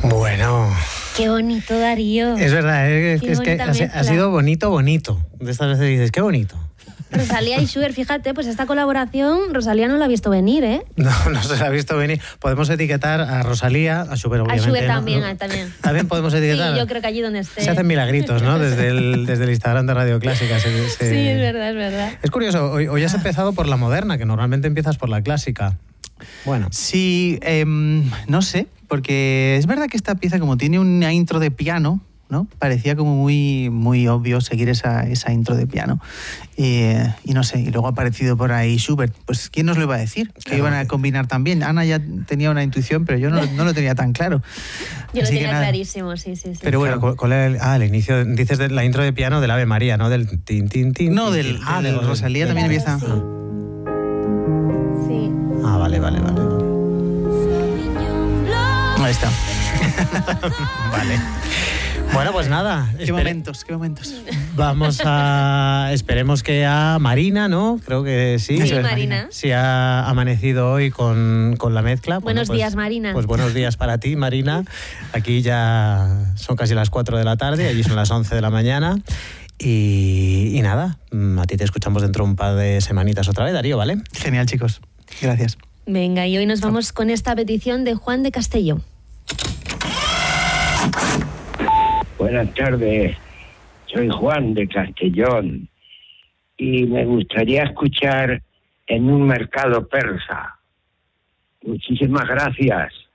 Bueno. Qué bonito, Darío. Es verdad, es que ha sido bonito. De estas veces dices, qué bonito. Rosalía y Schubert, fíjate, pues esta colaboración Rosalía no la ha visto venir, ¿eh? No se la ha visto venir. Podemos etiquetar a Rosalía, a Schubert obviamente. A Schubert también, ¿no? También. También podemos etiquetar. Sí, yo creo que allí donde esté. Se hacen milagritos, ¿no? Desde el Instagram de Radio Clásica. Sí, es verdad. Es curioso, hoy has empezado por la moderna, que normalmente empiezas por la clásica. Bueno. Sí, no sé, porque es verdad que esta pieza como tiene una intro de piano, ¿no? Parecía como muy obvio seguir esa intro de piano. Y no sé, y luego ha aparecido por ahí Schubert. Pues ¿quién nos lo iba a decir? Que iban a combinar también. Ana ya tenía una intuición, pero yo no lo tenía tan claro. Yo Así lo tenía clarísimo, sí. Pero bueno, ¿cuál era el inicio? Dices de la intro de piano del Ave María, ¿no? Del tin, tin, tin. No, del Rosalía también empieza. Sí. Ah, vale. Ahí está. Vale. Bueno, pues nada. Qué momentos. Esperemos que a Marina, ¿no? Creo que sí. Sí, Marina. Sí, ha amanecido hoy con la mezcla. Buenos días, Marina. Pues buenos días para ti, Marina. Aquí ya son casi las 4 de la tarde, allí son las 11 de la mañana. Y nada, a ti te escuchamos dentro de un par de semanitas otra vez, Darío, ¿vale? Genial, chicos. Gracias. Venga, y hoy nos vamos con esta petición de Juan de Castelló. Buenas tardes, soy Juan de Castellón y me gustaría escuchar En un mercado persa. Muchísimas gracias.